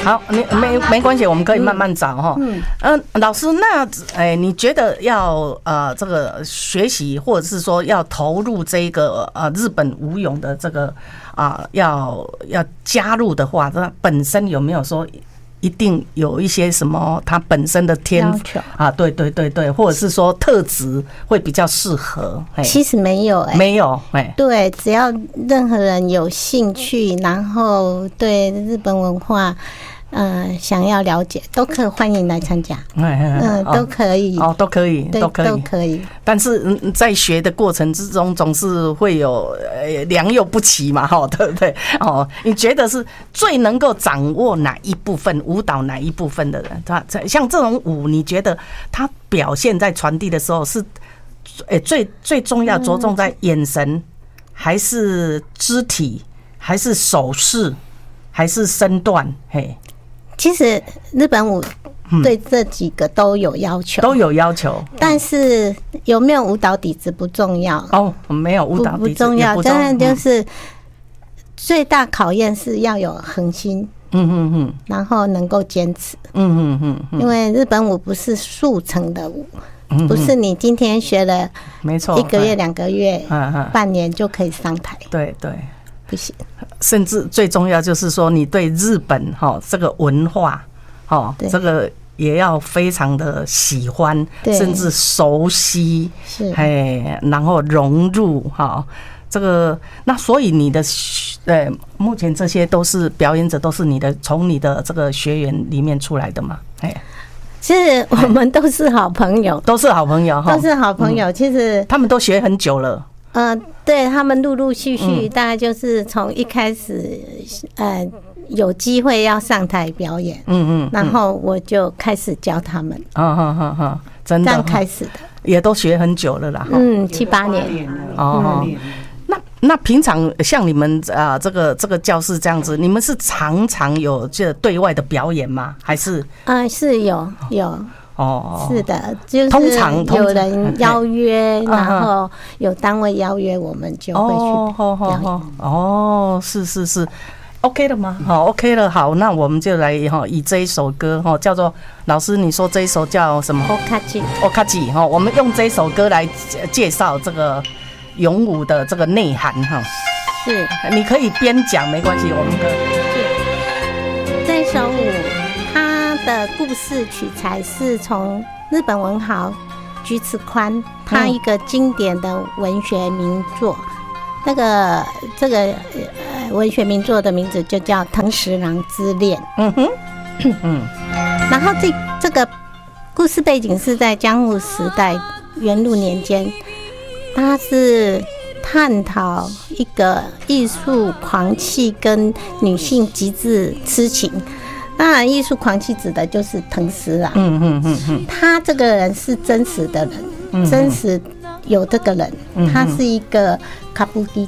好，你没关系，我们可以慢慢找哈。老师，那你觉得要这个学习，或者是说要投入这个日本舞踊的这个要加入的话，那本身有没有说一定有一些什么它本身的天赋啊？对对对对，或者是说特质会比较适合？ 其实没有没有对，只要任何人有兴趣，然后对日本文化想要了解，都可以欢迎来参加。都可以都可以，都可以。 但是在学的过程之中，总是会有良莠不齐嘛，对不对？你觉得是最能够掌握哪一部分舞蹈哪一部分的人？他像这种舞，你觉得他表现在传递的时候是最重要着重在眼神，还是肢体，还是手势，还是身段？ 其实日本舞对这几个都有要求，但是有没有舞蹈底子不重要没有舞蹈底子不重要，真的就是最大考验是要有恒心，然后能够坚持，因为日本舞不是速成的舞，不是你今天学了没错 1个月2个月半年就可以上台， 对， 不行。 甚至最重要就是说，你对日本这个文化这个也要非常的喜欢，甚至熟悉，然后融入这个。那所以你的目前这些都是表演者，都是从你的这个学员里面出来的嘛？ 其实我们都是好朋友， 都是好朋友。其实他们都学很久了。 对，他们陆陆续续大概就是从一开始有机会要上台表演，然后我就开始教他们， 真的这样开始的， 也都学很久了啦 ，7、8年那平常像你们这个教室这样子，你们是常常有这对外的表演吗？还是是有是的，就是通常有人邀约，然后有单位邀约，我们就会去表演。 是 OK 了吗？OK 了，好，那我们就来以这一首歌叫做老师，你说这一首叫什么？Okaji，我们用这一首歌来介绍这个咏舞的这个内涵是， 你可以边讲没关系，我们这首舞的故事取材是从日本文豪菊池宽他一个经典的文学名作，这个文学名作的名字就叫《藤十郎之恋》。然后这个故事背景是在江户时代元禄年间，它是探讨一个艺术狂气跟女性极致痴情。当然，艺术狂气指的就是藤十郎。他这个人是真实的人，真实有这个人，他是一个卡布基